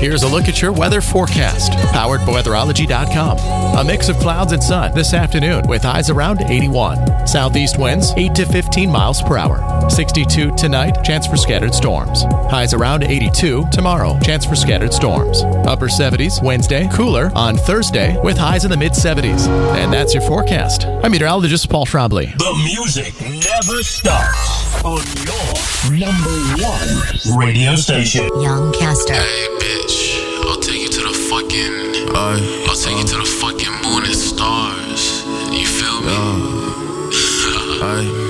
Here's a look at your weather forecast, powered by weatherology.com. A mix of clouds and sun this afternoon with highs around 81. Southeast winds 8 to 15 miles per hour. 62 tonight, chance for scattered storms. Highs around 82 tomorrow, chance for scattered storms. Upper 70s Wednesday, cooler on Thursday with highs in the mid-70s. And that's your forecast. I'm meteorologist Paul Schraubly. The music never stops on your number one radio station. Young Caster. Hey, bitch, I'll take you to the fucking, I'll take you to the fucking moon and stars. You feel me?